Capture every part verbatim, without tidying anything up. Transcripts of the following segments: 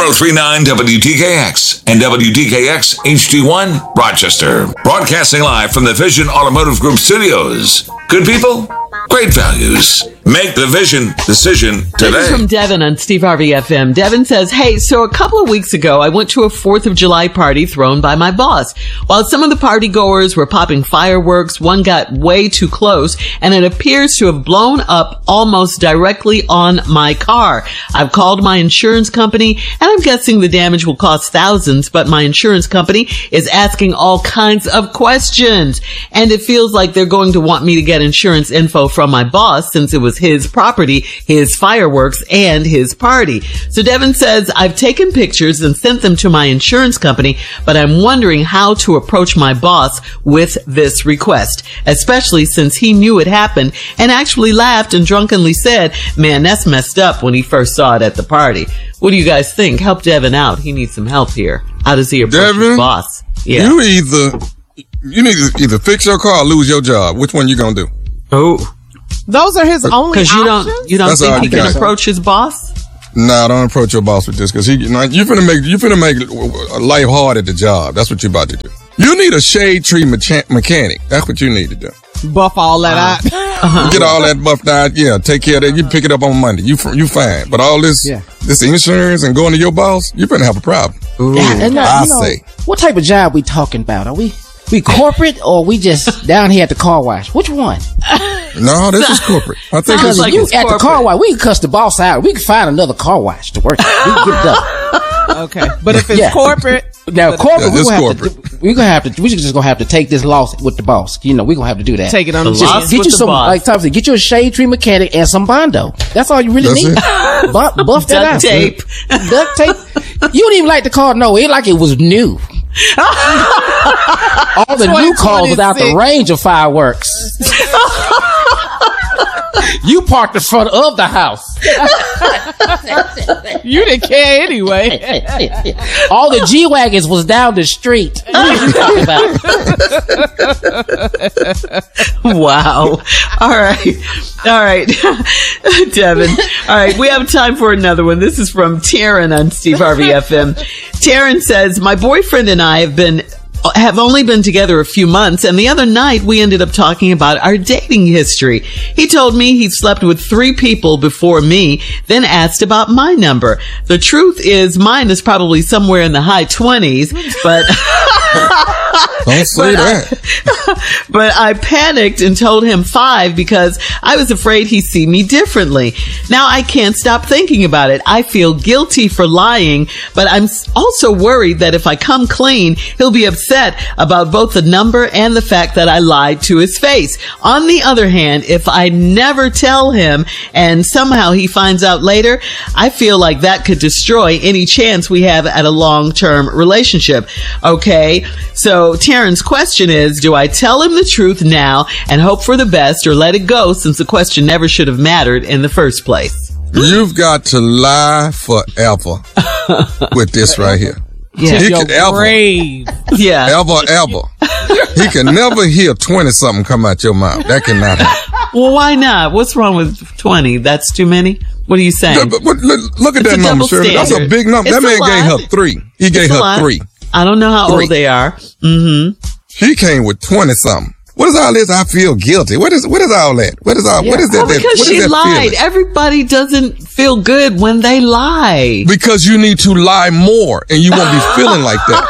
oh three point nine W D K X and W D K X H D one Rochester. Broadcasting live from the Vision Automotive Group studios. Good people, great values. Make the Vision decision today. This is from Devin on Steve Harvey F M. Devin says, hey, so a couple of weeks ago, I went to a fourth of July party thrown by my boss. While some of the party goers were popping fireworks, one got way too close, and it appears to have blown up almost directly on my car. I've called my insurance company, and I'm guessing the damage will cost thousands, but my insurance company is asking all kinds of questions. And it feels like they're going to want me to get insurance info from my boss since it was his property, his fireworks, and his party. So Devin says, I've taken pictures and sent them to my insurance company, but I'm wondering how to approach my boss with this request, especially since he knew it happened and actually laughed and drunkenly said, man, that's messed up when he first saw it at the party. What do you guys think? Help Devin out. He needs some help here. How does he approach Devin, his boss? Yeah. You either, you need to either fix your car or lose your job. Which one you gonna do? Oh. Those are his only options? Because you don't, you don't That's think he you can got. approach his boss? Nah, don't approach your boss with this because he, you know, you finna make, you finna make life hard at the job. That's what you about to do. You need a shade tree mecha- mechanic. That's what you need to do. Buff all that out. Uh-huh. Get all that buffed out. Yeah, take care of that. You pick it up on Monday. You you fine. But all this Yeah. this insurance and going to your boss, you're gonna have a problem. Ooh. Yeah, and, uh, I you know, say. what type of job we talking about? Are we we corporate or we just down here at the car wash? Which one? No, this is corporate. I think Because it's like if you it's at the car corporate. wash, we can cuss the boss out. We can find another car wash to work at. We can get it done. Okay. But if it's Yeah. corporate, Now, corporate, Yeah, we this gonna corporate. have to. We gonna have to. We just gonna have to take this loss with the boss. You know, we gonna have to do that. take it on The the loss chin. Get with you the some, boss. like Tom said, get you a shade tree mechanic and some Bondo. That's all you really That's need. Buff, buff that Duct out. tape. Duct tape. You don't even like the car. No, it like it was new. All the new cars without the twenty twenty-six. range of fireworks. You parked in front of the house. You didn't care anyway. All the G Wagons was down the street. What are you talking about? Wow. All right. All right. Devin. All right. We have time for another one. This is from Taryn on Steve Harvey F M. Taryn says, my boyfriend and I have been have only been together a few months, and the other night we ended up talking about our dating history. He told me he slept with three people before me, then asked about my number. The truth is mine is probably somewhere in the high twenties, but Don't say But that. I, but I panicked and told him five because I was afraid he'd see me differently. Now I can't stop thinking about it. I feel guilty for lying, but I'm also worried that if I come clean, he'll be upset about both the number and the fact that I lied to his face. On the other hand, if I never tell him and somehow he finds out later, I feel like that could destroy any chance we have at a long-term relationship. Okay, so Taryn's question is, do I tell him the truth now and hope for the best, or let it go since the question never should have mattered in the first place? You've got to lie forever with this right here. Yeah. He Your could ever, grave. Yeah. ever, ever. He can never hear twenty something come out your mouth. That cannot happen. Well, why not? What's wrong with twenty? That's too many? What are you saying? Look, but look, look at It's that a number, double Shirley. That's a standard. big number. It's That man a lot. gave her three. He gave It's a her lot. three. I don't know how Three. old they are. Mm-hmm. He came with twenty something. What is all this? I feel guilty. What is what is all that? What is all? What is that? Well, that because what is she that lied. feeling? Everybody doesn't feel good when they lie. Because you need to lie more, and you won't be feeling like that.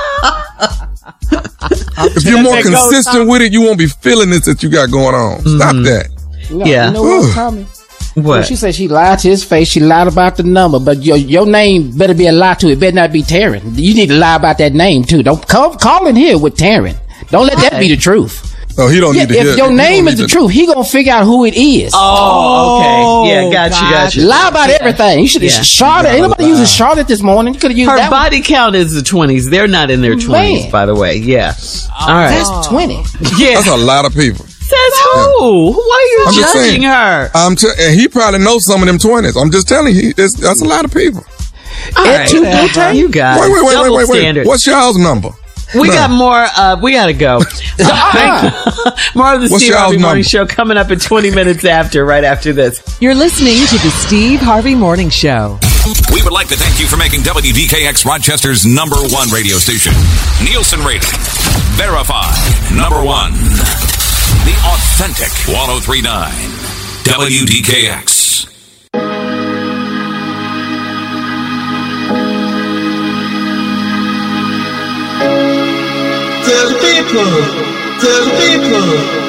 If you're more Let that go, consistent Tom. with it, you won't be feeling this that you got going on. Stop that. No, Yeah. You know what, Tommy? Well, What? she said she lied to his face. She lied about the number, but your your name better be a lie to it. Better not be Taryn. You need to lie about that name too. Don't call call in here with Taryn. Don't let that be the truth. Oh, he don't Yeah, need to hear. if your he don't name is need the to- truth, he gonna figure out who it is. Oh, okay. Yeah, got you, got gotcha. you. Lie about everything. You should have Yeah. Charlotte. Ain't nobody using Charlotte this morning. You could have used Her that one. body count is the twenties. They're not in their twenties, Man. by the way. Yeah. All right. That's twenty. Yeah. That's a lot of people. Says who? Why are you I'm just judging saying. her? I'm t- and he probably knows some of them twenties. I'm just telling you, it's, that's a lot of people. All At right. two Wu-Tang? You guys. Wait, wait, wait, wait, Double wait, wait. standard. What's y'all's number? We No. got more. Uh, we got to go. Thank you. More of the What's Steve y'all's Harvey Morning number? Show coming up in twenty minutes after, right after this. You're listening to the Steve Harvey Morning Show. We would like to thank you for making W D K X Rochester's number one radio station. Nielsen rating. Verified. Number one. The authentic ten thirty-nine. W D K X. Tell the people. Tell the people.